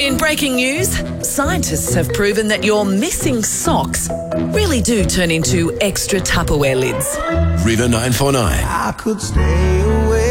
In breaking news, scientists have proven that your missing socks really do turn into extra Tupperware lids. River 949. I could stay away.